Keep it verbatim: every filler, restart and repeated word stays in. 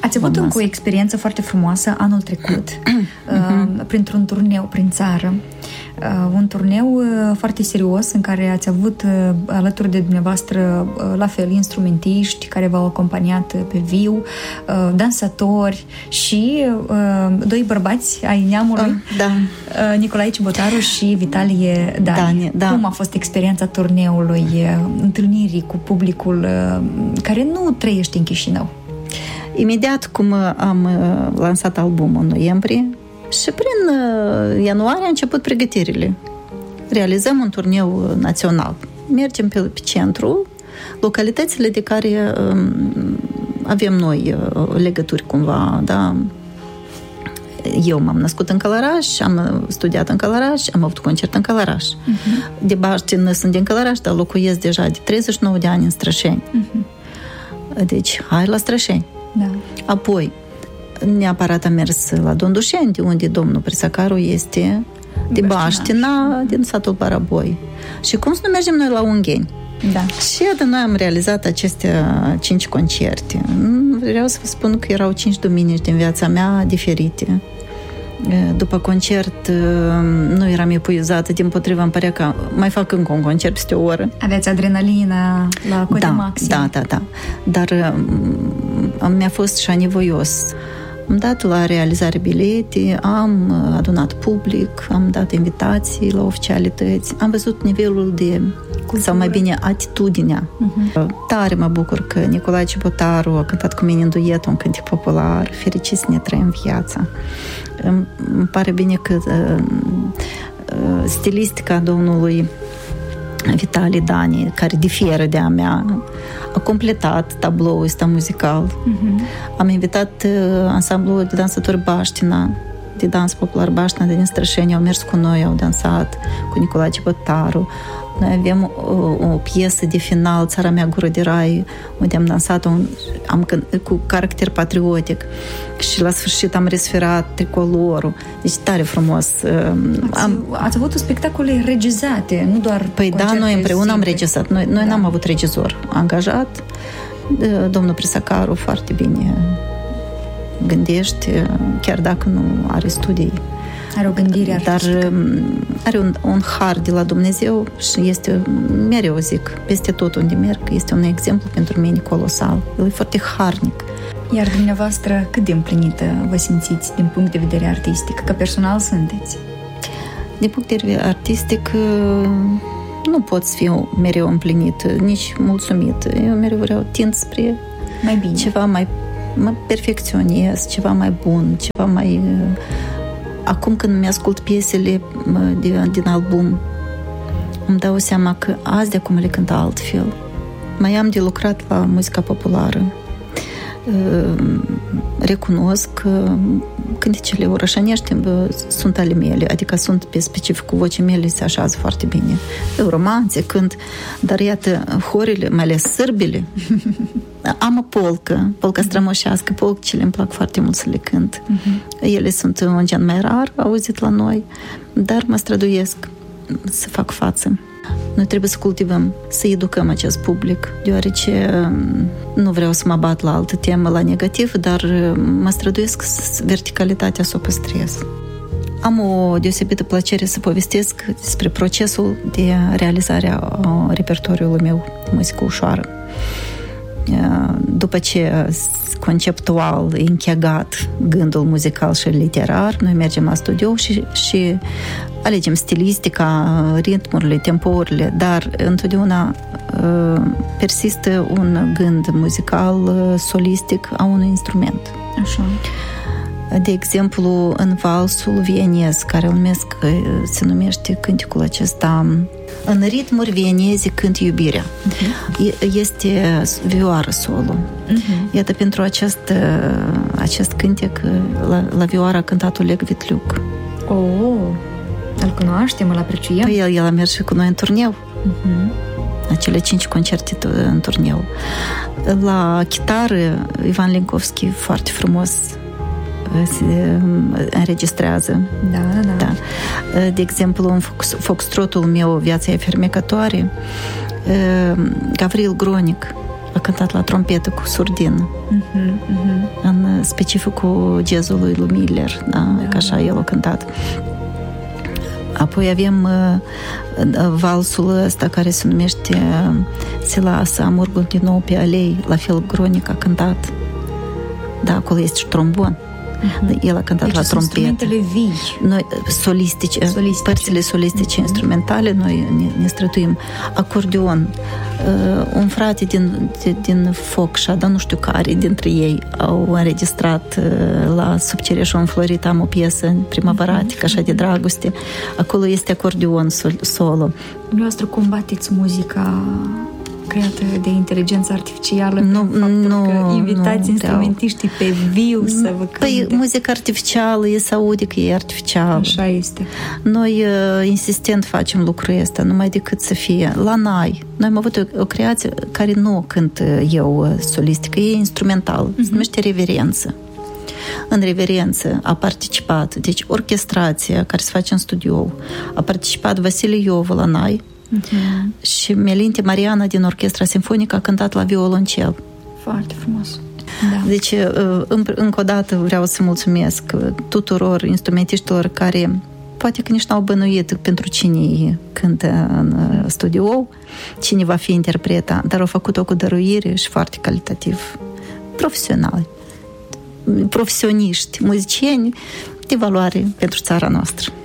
Ați avut încă o experiență foarte frumoasă anul trecut, uh, printr-un turneu prin țară. Uh, un turneu uh, foarte serios în care ați avut uh, alături de dumneavoastră uh, la fel instrumentiști care v-au acompaniat uh, pe viu, uh, dansatori și uh, doi bărbați ai neamului, uh, da. uh, Nicolae Cibotaru și Vitalie Dani. Dani, da. Cum a fost experiența turneului, uh, întâlnirii cu publicul uh, care nu trăiește în Chișinău? Imediat cum am lansat albumul în noiembrie și prin ianuarie a început pregătirile. Realizăm un turneu național. Mergem pe, pe centru, localitățile de care um, avem noi uh, legături cumva, da? Eu m-am născut în Călăraș, am studiat în Călăraș, am avut concert în Călăraș. Uh-huh. De Baștin sunt din Călăraș, dar locuiesc deja de treizeci și nouă de ani în Strășeni. Uh-huh. Deci, hai la Strășeni. Da. Apoi, neapărat am mers la Dondușeni, de unde domnul Prisacaru este, de Baștina, din satul Paraboi. Și cum să nu mergem noi la Ungheni? Da. Și iată, noi am realizat aceste cinci concerte. Vreau să vă spun că erau cinci duminici din viața mea diferite. După concert nu eram epuizată, dimpotrivă îmi părea că mai fac încă un concert peste o oră. Aveți adrenalina la cote da, maxim. Da, da, da. Dar mi-a fost și anevoios. Am dat la realizare bilete, am adunat public, am dat invitații la oficialități, am văzut nivelul de, cultură. Sau mai bine, atitudinea. Uh-huh. Tare mă bucur că Nicolae Cibotaru a cântat cu mine în duet un cântec popular, Fericit să ne trăim viața. Îmi pare bine că uh, uh, stilistica domnului Vitalie Dani, care diferă de a mea, a completat tabloul ăsta muzical. Uh-huh. Am invitat uh, ansamblul de dansători Baștina, de dans popular Baștina din Strășeni, au mers cu noi, au dansat cu Nicolae Cibotaru. Noi avem o, o piesă de final, Țara mea gură de rai, unde am dansat un, am, cu caracter patriotic și la sfârșit am resferat tricolorul. Deci tare frumos. Ați, am, ați avut spectacole regizate, nu doar Păi da, noi împreună am regizat. Noi, noi da. N-am avut regizor angajat. Domnul Prisacaru foarte bine gândește, chiar dacă nu are studii. Are o gândire artistică. Dar are un, un har de la Dumnezeu și este, mereu zic, peste tot unde merg, este un exemplu pentru mine colosal. El e foarte harnic. Iar dumneavoastră, cât de împlinită vă simțiți din punct de vedere artistic? Că personal sunteți? Din punct de vedere artistic, nu pot să fiu mereu împlinită, nici mulțumită. Eu mereu vreau tind spre mai bine. Ceva mai, mă perfecționez, ceva mai bun, ceva mai... Acum când mi-ascult piesele din album, îmi dau seama că azi de acum le cânt altfel. Mai am de lucrat la muzica populară. Recunosc că cântecele orășănești sunt ale mele, adică sunt pe specificul vocii mele, se așează foarte bine. Eu romanțe cânt, dar iată, horile, mai ales sârbile, am o polcă, polca strămoșească, polcile îmi plac foarte mult să le cânt. Uh-huh. Ele sunt un gen mai rar, auzit la noi, dar mă străduiesc să fac față. Noi trebuie să cultivăm, să educăm acest public, deoarece nu vreau să mă bat la altă temă, la negativ, dar mă străduiesc verticalitatea să o păstrez. Am o deosebită plăcere să povestesc despre procesul de realizare a repertoriului meu de muzică ușoară. După ce conceptual închegat gândul muzical și literar, noi mergem la studio și, și alegem stilistica, ritmurile, tempourile, dar întotdeauna uh, persistă un gând muzical uh, solistic a unui instrument. Așa. De exemplu, în valsul vienez, care îl numesc, se numește cântecul acesta, în ritmuri vieneze cânt iubirea. Uh-huh. Este vioară solo. Uh-huh. Iată, pentru acest, acest cântec, la, la vioară a cântat Oleg Vitliuc. Oh, îl cunoaștem, îl apreciem? Păi el, el a mers și cu noi în turneu. Uh-huh. Acele cinci concerte în turneu. La chitară, Ivan Linkovski, foarte frumos se înregistrează. Da, da, da. da. De exemplu, în foxtrotul meu, Viața e fermecătoare, Gavril Gronic a cântat la trompetă cu surdină. Uh-huh, uh-huh. În specificul jazzului lui Miller, da? Da. Că așa el a cântat. Apoi avem uh, valsul ăsta care se numește Se lasă amurgul din nou pe alei, la fel Gronic a cântat. Da, acolo este și trombon. Uh-huh. El a cântat deci la trompetă. instrumentele vii. Noi, solistice, solistice. Părțile solistice, uh-huh. instrumentale, noi ne, ne strătuim. Acordeon. Uh, un frate din, din Focșa, dar nu știu care dintre ei, au înregistrat uh, la Sub cereșul înflorit, am o piesă primăvaratică, așa de dragoste. Acolo este acordeon sol, solo. Dumneavoastră combateți muzica creată de inteligență artificială, nu, nu, că invitați nu, instrumentiștii pe viu să vă cânte. Păi, muzica artificială, e să aude că e artificială. Așa este. Noi uh, insistent facem lucrul ăsta, numai decât să fie la nai. Noi am avut o, o creație care nu cânt eu solistică, e instrumental, uh-huh. se numește Reverență. În Reverență a participat, deci orchestrația care se face în studio, a participat Vasile Iovu la nai, uh-huh. și Melinte Mariana din Orchestra Simfonică a cântat la violoncel. Foarte frumos. Da. Deci, încă o dată vreau să mulțumesc tuturor instrumentiștilor care poate că nici n-au bănuit pentru cine cântă în studio, cine va fi interpreta, dar au făcut-o cu dăruire și foarte calitativ. Profesionali, profesioniști, muzicieni de valoare pentru țara noastră.